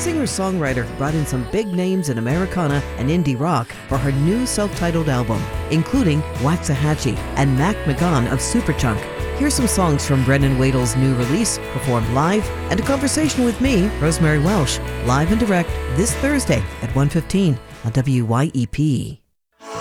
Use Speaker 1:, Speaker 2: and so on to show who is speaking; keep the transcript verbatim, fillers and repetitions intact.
Speaker 1: singer-songwriter brought in some big names in Americana and indie rock for her new self-titled album, including Waxahachie and Mac McGon of Superchunk. Here's some songs from Brendan Wadle's new release, performed live, and a conversation with me, Rosemary Welsh, live and direct this Thursday at one fifteen on W Y E P.